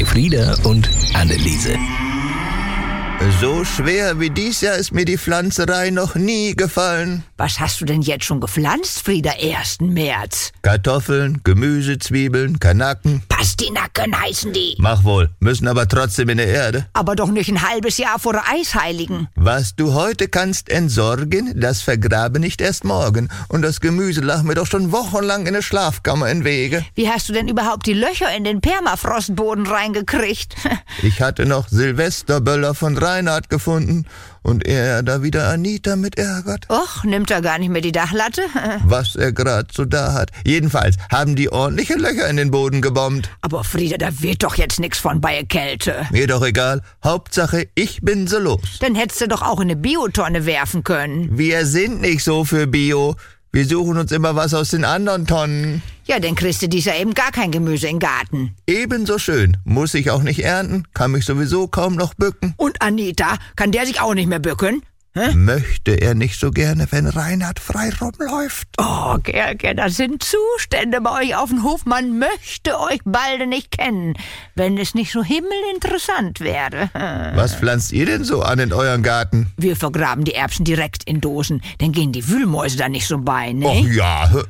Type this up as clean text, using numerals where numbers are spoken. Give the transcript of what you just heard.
bei Frieda und Anneliese. So schwer wie dies Jahr ist mir die Pflanzerei noch nie gefallen. Was hast du denn jetzt schon gepflanzt, Frieda, 1. März? Kartoffeln, Gemüse, Zwiebeln, Kanaken. Pastinaken heißen die. Mach wohl, müssen aber trotzdem in der Erde. Aber doch nicht ein halbes Jahr vor der Eisheiligen. Was du heute kannst entsorgen, das vergrabe nicht erst morgen. Und das Gemüse lag mir doch schon wochenlang in der Schlafkammer im Wege. Wie hast du denn überhaupt die Löcher in den Permafrostboden reingekriegt? Ich hatte noch Silvesterböller von Reinhard gefunden und er da wieder Anita mit ärgert. Och, nimmt er gar nicht mehr die Dachlatte? Was er grad so da hat. Jedenfalls haben die ordentliche Löcher in den Boden gebombt. Aber Frieda, da wird doch jetzt nix von bei Kälte. Mir doch egal. Hauptsache, ich bin so los. Dann hättest du doch auch in eine Biotonne werfen können. Wir sind nicht so für Bio. Wir suchen uns immer was aus den anderen Tonnen. Ja, dann kriegst du dies Jahr eben gar kein Gemüse im Garten. Ebenso schön. Muss ich auch nicht ernten, kann mich sowieso kaum noch bücken. Und Anita, kann der sich auch nicht mehr bücken? Hä? Möchte er nicht so gerne, wenn Reinhard frei rumläuft? Oh, Gerke, das sind Zustände bei euch auf dem Hof. Man möchte euch beide nicht kennen, wenn es nicht so himmelinteressant wäre. Was pflanzt ihr denn so an in euren Garten? Wir vergraben die Erbsen direkt in Dosen, dann gehen die Wühlmäuse da nicht so bei, ne? Och ja,